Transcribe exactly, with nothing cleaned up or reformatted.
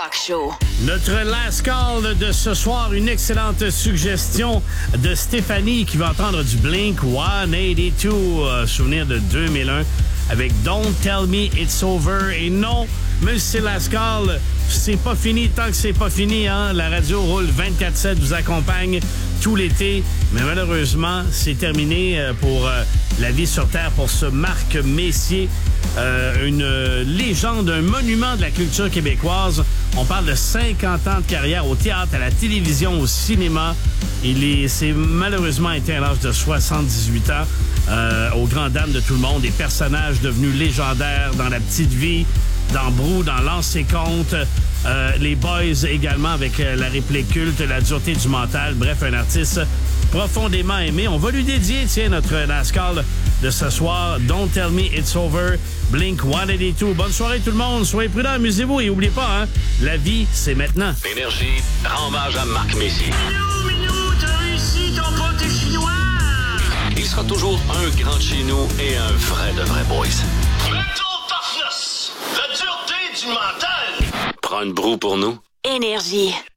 Rock Show. Notre last call de ce soir, une excellente suggestion de Stéphanie qui va entendre du Blink cent quatre-vingt-deux, euh, souvenir de deux mille un, avec Don't Tell Me It's Over. Et non, même si c'est last call, c'est pas fini tant que c'est pas fini. Hein? La radio roule vingt-quatre sept, vous accompagne tout l'été. Mais malheureusement, c'est terminé pour euh, la vie sur Terre pour ce Marc Messier. Euh, une euh, légende, un monument de la culture québécoise. On parle de cinquante ans de carrière au théâtre, à la télévision, au cinéma. Il est, c'est malheureusement éteint à l'âge de soixante-dix-huit ans. Euh, aux grandes dames de tout le monde, des personnages devenus légendaires dans La Petite Vie, dans Brou, dans Lancer Compte, euh, les Boys également avec euh, la réplique culte, La dureté du mental. Bref, un artiste profondément aimé. On va lui dédier, tiens, notre last call de ce soir. Don't Tell Me It's Over, Blink cent quatre-vingt-deux. Bonne soirée tout le monde. Soyez prudents, amusez-vous et n'oubliez pas, hein, la vie, c'est maintenant. Énergie rend hommage à Marc Messier. Minou, Minou, t'as réussi ton pâté chinois! Il sera toujours un grand de chez nous et un vrai de vrai boys. Mental toughness! La dureté du mental! Prends une broue pour nous. Énergie.